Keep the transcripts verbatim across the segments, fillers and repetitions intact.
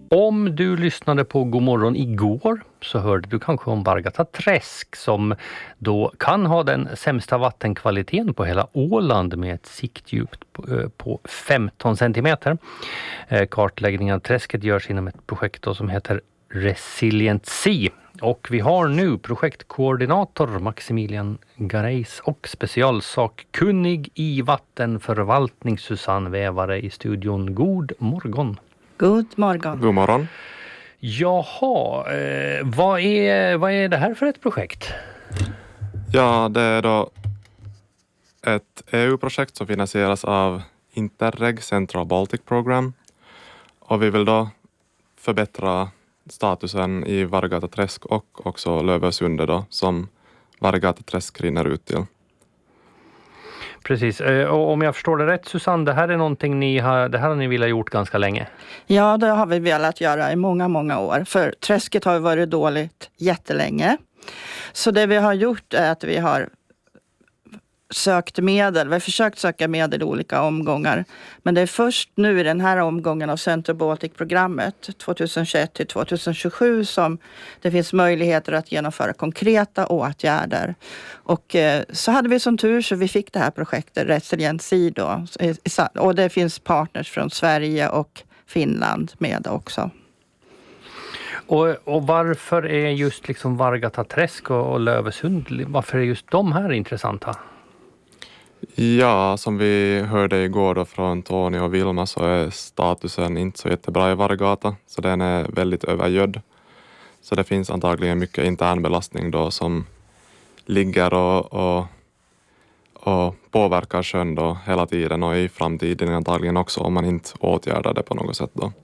Om du lyssnade på Godmorgon igår så hörde du kanske om Vargata träsk som då kan ha den sämsta vattenkvaliteten på hela Åland med ett siktdjup på femton centimeter. Kartläggningen av träsket görs inom ett projekt då som heter Resilient Sea. Och vi har nu projektkoordinator Maximilian Gareis och specialsakkunnig i vattenförvaltning Susanne Vävare i studion. God morgon. God morgon. God morgon. Jaha, eh, vad, är, vad är det här för ett projekt? Ja, det är då ett E U-projekt som finansieras av Interreg Central Baltic Program. Och vi vill då förbättra statusen i Vargata träsk och också Lövösundet då, som Vargata träsk rinner ut till. Precis, och om jag förstår det rätt Susanne, det här är någonting ni har, det här har ni velat gjort ganska länge. Ja, det har vi velat göra i många, många år. För träsket har varit dåligt jättelänge. Så det vi har gjort är att vi har sökt medel. Vi har försökt söka medel i olika omgångar. Men det är först nu i den här omgången av Central Baltic-programmet tjugohundratjugoett till tjugohundratjugosju som det finns möjligheter att genomföra konkreta åtgärder. Och eh, så hade vi som tur så vi fick det här projektet Resilient Sea då. Och det finns partners från Sverige och Finland med också. Och, och varför är just liksom Vargata träsk och, och Lövösund, varför är just de här intressanta? Ja, som vi hörde igår då från Tony och Vilma så är statusen inte så jättebra i Vargata. Så den är väldigt övergödd. Så det finns antagligen mycket intern belastning då som ligger och, och, och påverkar sjön då hela tiden och i framtiden antagligen också om man inte åtgärdar det på något sätt då.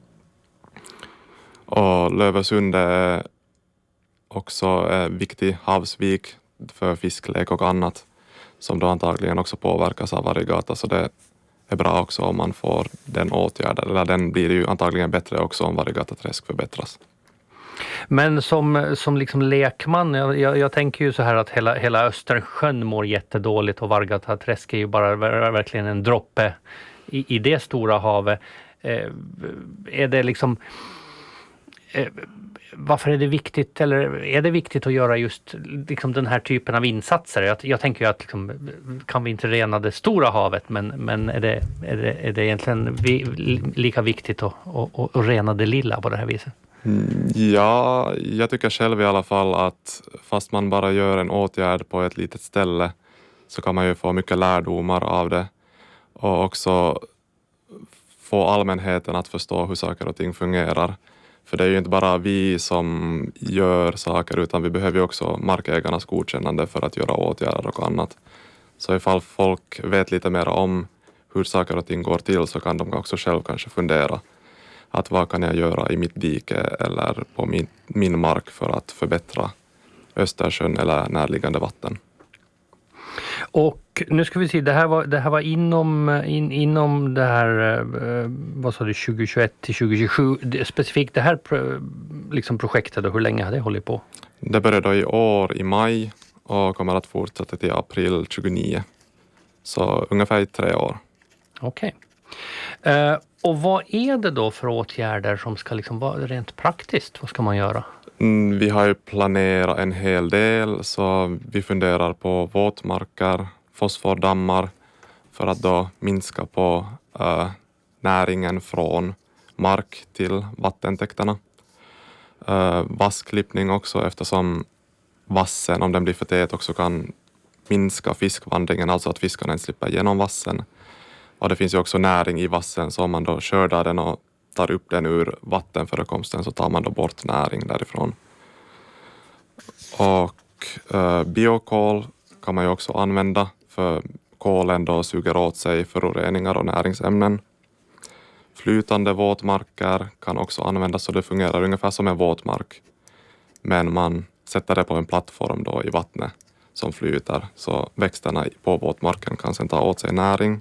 Och Lövösund är också en viktig havsvik för fisklek och annat som då antagligen också påverkas av Vargata, så det är bra också om man får den åtgärden, eller den blir ju antagligen bättre också om Vargata träsk förbättras. Men som, som liksom lekman, jag, jag, jag tänker ju så här att hela, hela Östersjön mår jättedåligt och Vargata träsk är ju bara verkligen en droppe i, i det stora havet. Eh, är det liksom... Eh, varför är det viktigt, eller är det viktigt att göra just liksom den här typen av insatser? Jag, jag tänker ju att liksom, kan vi inte rena det stora havet, men, men är, det, är, det, är det egentligen vi, lika viktigt att, att, att rena det lilla på det här viset? Ja, jag tycker själv i alla fall att fast man bara gör en åtgärd på ett litet ställe så kan man ju få mycket lärdomar av det och också få allmänheten att förstå hur saker och ting fungerar. För det är ju inte bara vi som gör saker utan vi behöver ju också markägarnas godkännande för att göra åtgärder och annat. Så ifall folk vet lite mer om hur saker och ting går till så kan de också själv kanske fundera att vad kan jag göra i mitt dike eller på min, min mark för att förbättra Östersjön eller närliggande vatten. Och nu ska vi se, det här var, det här var inom, in, inom det här, eh, vad sa du, tjugohundratjugoett till tjugohundratjugosju, det, specifikt det här liksom projektet och hur länge har det hållit på? Det började då i år i maj och kommer att fortsätta till april tjugonio. Så ungefär i tre år. Okej. Okay. Eh, och vad är det då för åtgärder som ska liksom vara rent praktiskt? Vad ska man göra? Mm, vi har ju planerat en hel del så vi funderar på våtmarker, fosfordammar för att då minska på äh, näringen från mark till vattentäkterna. Äh, vassklippning också eftersom vassen, om den blir för tät, också kan minska fiskvandringen, alltså att fiskarna inte slipper genom vassen. Och det finns ju också näring i vassen så om man då skördar den och tar upp den ur vattenförekomsten så tar man då bort näring därifrån. Och eh, biokol kan man ju också använda för kolen då suger åt sig föroreningar och näringsämnen. Flytande våtmarker kan också användas så det fungerar ungefär som en våtmark. Men man sätter det på en plattform då i vattnet som flyter så växterna på våtmarken kan sedan ta åt sig näring.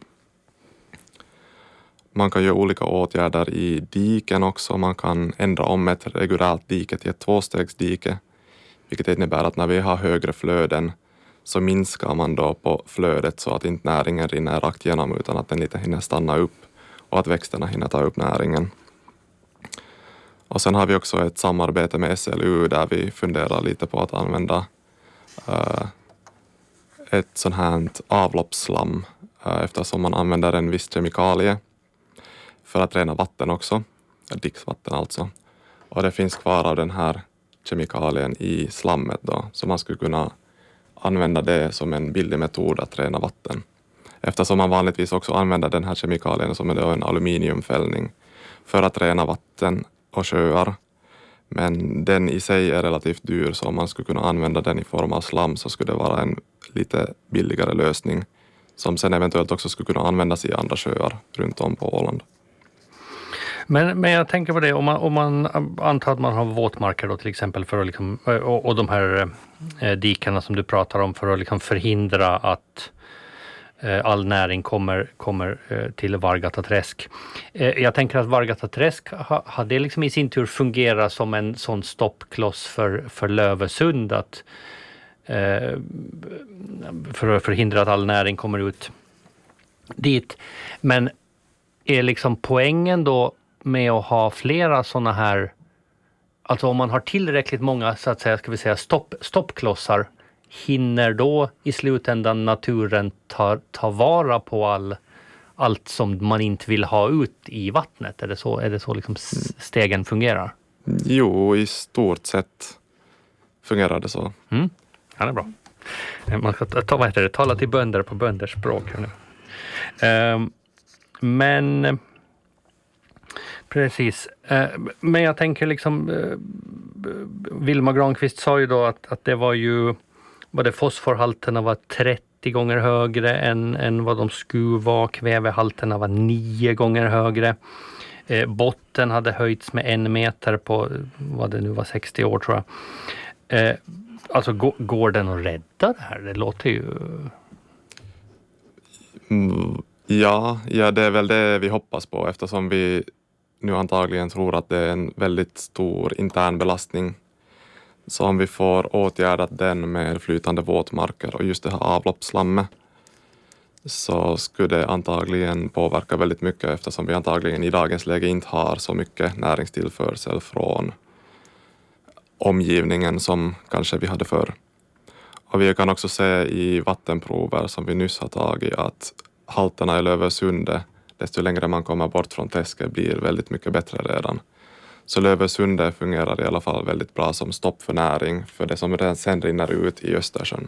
Man kan göra olika åtgärder i diken också. Man kan ändra om ett reguljärt dike till ett tvåstegsdike. Vilket innebär att när vi har högre flöden så minskar man då på flödet så att inte näringen rinner rakt igenom utan att den lite hinner stanna upp och att växterna hinner ta upp näringen. Och sen har vi också ett samarbete med S L U där vi funderar lite på att använda uh, ett sånt här avloppsslam uh, eftersom man använder en viss kemikalie för att rena vatten också, dricksvatten alltså. Och det finns kvar av den här kemikalien i slammet då, så man skulle kunna använda det som en billig metod att rena vatten. Eftersom man vanligtvis också använder den här kemikalien som är då en aluminiumfällning för att rena vatten och sjöar. Men den i sig är relativt dyr, så om man skulle kunna använda den i form av slam så skulle det vara en lite billigare lösning som sen eventuellt också skulle kunna användas i andra sjöar runt om på Åland. Men, men jag tänker på det, om man, om man antar att man har våtmarker då till exempel för att liksom, och, och de här eh, dikarna som du pratar om för att liksom förhindra att eh, all näring kommer, kommer eh, till Vargataträsk. Eh, jag tänker att Vargataträsk har ha det liksom i sin tur fungerat som en sån stoppkloss för, för Lövösund att eh, för att förhindra att all näring kommer ut dit. Men är liksom poängen då med att ha flera sådana här, alltså om man har tillräckligt många så att säga, ska vi säga stopp, stoppklossar, hinner då i slutändan naturen ta, ta vara på all, allt som man inte vill ha ut i vattnet? Är det så, är det så liksom stegen fungerar? Jo, i stort sett fungerar det så. Mm. Ja, det är bra. Man ska ta, vad heter det, tala till bönder på bönders språk. Um, men precis. Uh, men jag tänker liksom uh, Vilma Granqvist sa ju då att, att det var ju vad det fosforhalterna var trettio gånger högre än, än vad de skulle vara. Kvävehalterna var nio gånger högre. Uh, botten hade höjts med en meter på vad det nu var sextio år tror jag. Uh, Alltså går den att rädda det här? Det låter ju... Mm, ja, ja, det är väl det vi hoppas på eftersom vi nu antagligen tror att det är en väldigt stor intern belastning. Så om vi får åtgärdat den med flytande våtmarker och just det här avloppsslammet så skulle det antagligen påverka väldigt mycket eftersom vi antagligen i dagens läge inte har så mycket näringstillförsel från omgivningen som kanske vi hade förr. Och vi kan också se i vattenprover som vi nyss har tagit att halterna i Lövösundet, desto längre man kommer bort från träsket, blir väldigt mycket bättre redan. Så Lövösundet fungerar i alla fall väldigt bra som stopp för näring för det som redan sen rinner ut i Östersjön.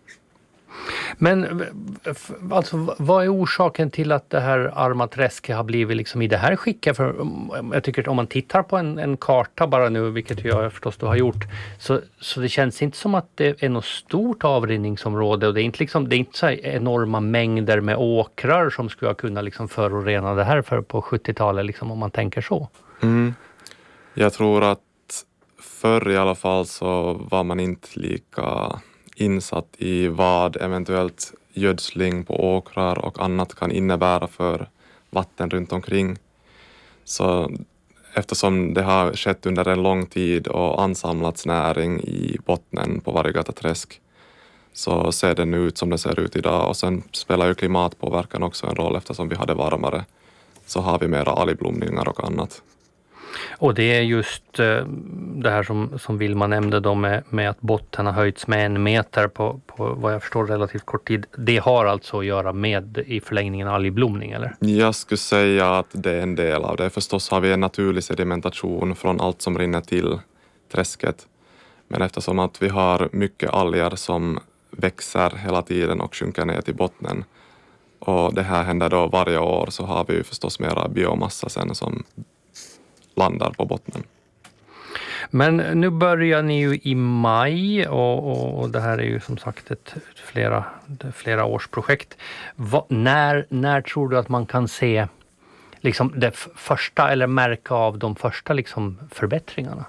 Men alltså, vad är orsaken till att det här arma träsket har blivit liksom i det här skicket? För jag tycker att om man tittar på en, en karta bara nu, vilket jag förstås du har gjort, så, så det känns inte som att det är något stort avrinningsområde och det är inte, liksom, det är inte så enorma mängder med åkrar som skulle kunna liksom förorena det här för på sjuttiotalet liksom, om man tänker så. Mm. Jag tror att förr i alla fall så var man inte lika insatt i vad eventuellt gödsling på åkrar och annat kan innebära för vatten runt omkring. Så eftersom det har skett under en lång tid och ansamlats näring i bottnen på Vargataträsk så ser det nu ut som det ser ut idag. Och sen spelar ju klimatpåverkan också en roll eftersom vi hade varmare så har vi mera algblomningar och annat. Och det är just eh, det här som, som Vilma nämnde då med, med att botten har höjts med en meter på, på vad jag förstår relativt kort tid. Det har alltså att göra med i förlängningen algblomning, eller? Jag skulle säga att det är en del av det. Förstås har vi en naturlig sedimentation från allt som rinner till träsket. Men eftersom att vi har mycket alger som växer hela tiden och sjunker ner till bottnen och det här händer då varje år så har vi ju förstås mera biomassa sen som landar på bottnen. Men nu börjar ni ju i maj och, och, och det här är ju som sagt ett flera, flera års projekt. Va, när, när tror du att man kan se liksom det f- första eller märka av de första liksom förbättringarna?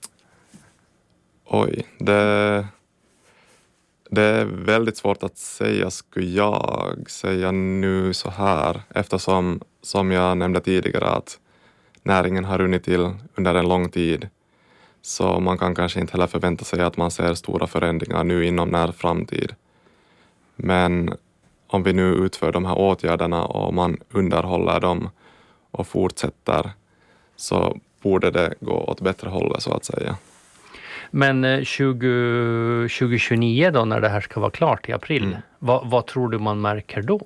Oj, det, det är väldigt svårt att säga skulle jag säga nu så här eftersom som jag nämnde tidigare att näringen har runnit till under en lång tid. Så man kan kanske inte heller förvänta sig att man ser stora förändringar nu inom när framtid. Men om vi nu utför de här åtgärderna och man underhåller dem och fortsätter så borde det gå åt bättre håll så att säga. Men tjugo tjugonio då, när det här ska vara klart i april, Mm. vad, vad tror du man märker då?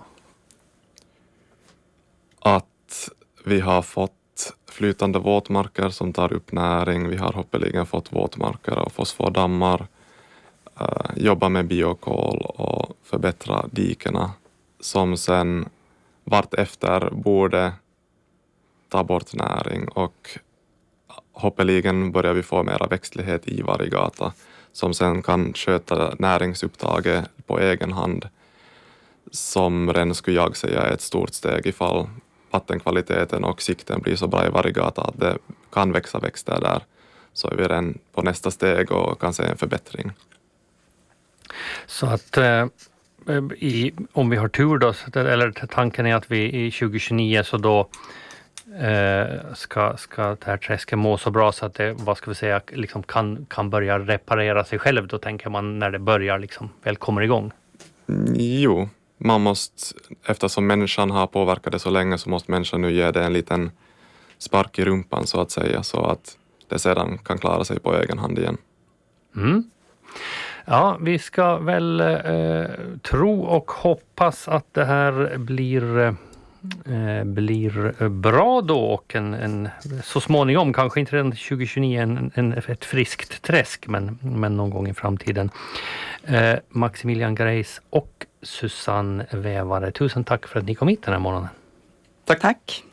Att vi har fått flytande våtmarker som tar upp näring. Vi har hoppeligen fått våtmarker och fosfordammar. Uh, jobba med biokol och förbättra dikena som sen vart efter borde ta bort näring, och hoppeligen börjar vi få mera växtlighet i Varigata som sen kan sköta näringsupptaget på egen hand, som redan skulle jag säga är ett stort steg ifall vattenkvaliteten och sikten blir så bra i Varigata att det kan växa växter där, så är vi redan på nästa steg och kan se en förbättring. Så att eh, i, om vi har tur då, så det, eller tanken är att vi i tjugo tjugonio så då eh, ska, ska det här träsket må så bra så att det, vad ska vi säga, liksom kan, kan börja reparera sig själv, då tänker man, när det börjar liksom väl kommer igång. Mm, jo, man måste, eftersom människan har påverkat det så länge, så måste människan nu ge det en liten spark i rumpan så att säga, så att det sedan kan klara sig på egen hand igen. Mm. Ja, vi ska väl eh, tro och hoppas att det här blir, eh, blir bra då, och en, en, så småningom, kanske inte redan tjugo tjugonio, en, en, ett friskt träsk, men, men någon gång i framtiden. Eh, Maximilian Greis och Susanne Vävare, tusen tack för att ni kom hit den här morgonen. Tack. Tack.